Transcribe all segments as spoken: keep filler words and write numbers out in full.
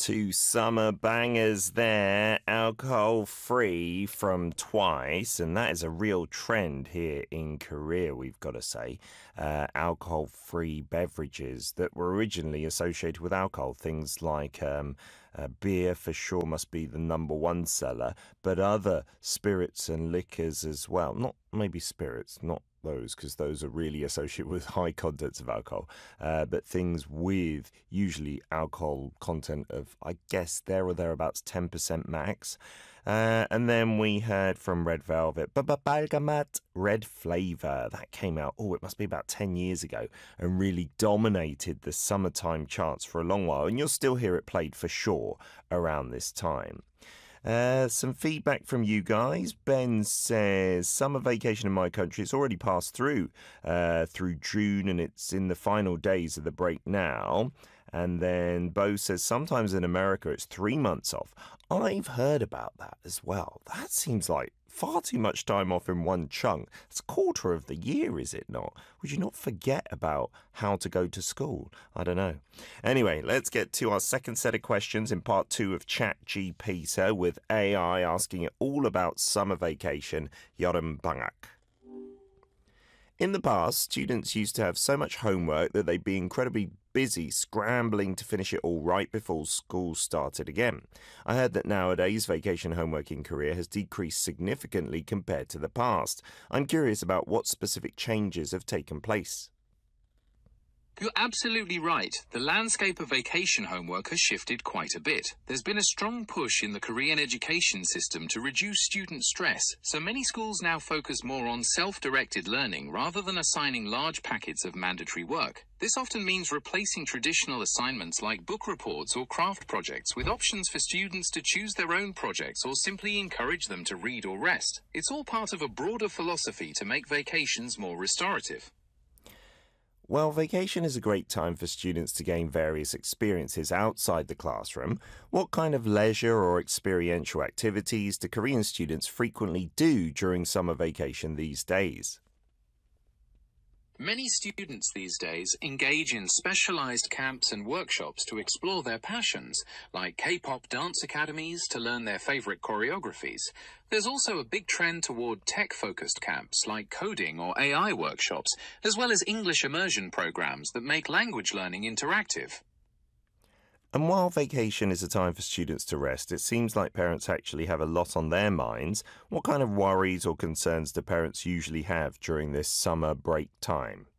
Two summer bangers there, alcohol-free from Twice, and that is a real trend here in Korea, we've got to say. Uh, alcohol-free beverages that were originally associated with alcohol, things like um, uh, beer for sure must be the number one seller, but other spirits and liquors as well. Not maybe spirits, not those, because those are really associated with high contents of alcohol, uh, but things with usually alcohol content of, I guess, there or thereabouts ten percent max. Uh, and then we heard from Red Velvet, Balgamat Red Flavor. That came out, oh, it must be about ten years ago, and really dominated the summertime charts for a long while. And you'll still hear it played for sure around this time. Uh, some feedback from you guys. Ben says, summer vacation in my country, it's already passed through, uh, through June, and it's in the final days of the break now. And then Bo says, sometimes in America it's three months off. I've heard about that as well. That seems like far too much time off in one chunk. It's a quarter of the year, is it not? Would you not forget about how to go to school? I don't know. Anyway, let's get to our second set of questions in part two of Chat G P S A with A I asking it all about summer vacation, 여름 방학. In the past, students used to have so much homework that they'd be incredibly busy scrambling to finish it all right before school started again. I heard that nowadays vacation homework in Korea has decreased significantly compared to the past. I'm curious about what specific changes have taken place. You're absolutely right. The landscape of vacation homework has shifted quite a bit. There's been a strong push in the Korean education system to reduce student stress, so many schools now focus more on self-directed learning rather than assigning large packets of mandatory work. This often means replacing traditional assignments like book reports or craft projects with options for students to choose their own projects or simply encourage them to read or rest. It's all part of a broader philosophy to make vacations more restorative. Well, vacation is a great time for students to gain various experiences outside the classroom. What kind of leisure or experiential activities do Korean students frequently do during summer vacation these days? Many students these days engage in specialized camps and workshops to explore their passions, like K-pop dance academies to learn their favorite choreographies. There's also a big trend toward tech-focused camps like coding or A I workshops, as well as English immersion programs that make language learning interactive. And while vacation is a time for students to rest, it seems like parents actually have a lot on their minds. What kind of worries or concerns do parents usually have during this summer break time?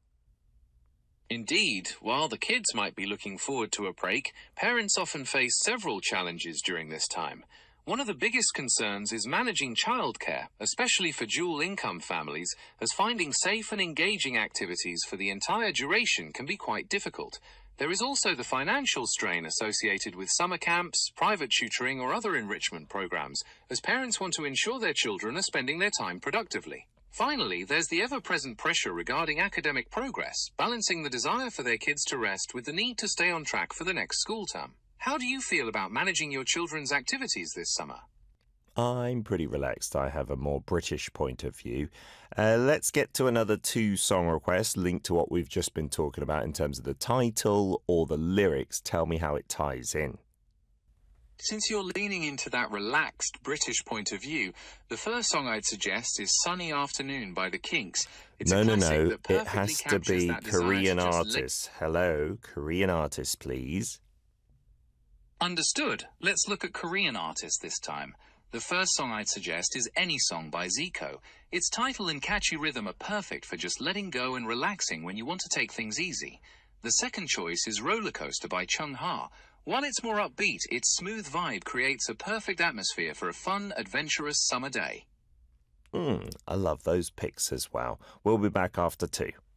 Indeed, while the kids might be looking forward to a break, parents often face several challenges during this time. One of the biggest concerns is managing childcare, especially for dual-income families, as finding safe and engaging activities for the entire duration can be quite difficult. There is also the financial strain associated with summer camps, private tutoring, or other enrichment programs, as parents want to ensure their children are spending their time productively. Finally, there's the ever-present pressure regarding academic progress, balancing the desire for their kids to rest with the need to stay on track for the next school term. How do you feel about managing your children's activities this summer? I'm pretty relaxed. I have a more British point of view. Uh, let's get to another two song requests linked to what we've just been talking about in terms of the title or the lyrics. Tell me how it ties in. Since you're leaning into that relaxed British point of view, the first song I'd suggest is Sunny Afternoon by The Kinks. It's no, a no, classic no. that perfectly It has to captures be that desire to Korean just let- artists. Hello, Korean artists, please. Understood. Let's look at Korean artists this time. The first song I'd suggest is Any Song by Zico. Its title and catchy rhythm are perfect for just letting go and relaxing when you want to take things easy. The second choice is Roller Coaster by Chung Ha. While it's more upbeat, its smooth vibe creates a perfect atmosphere for a fun, adventurous summer day. Mm, I love those picks as well. We'll be back after two.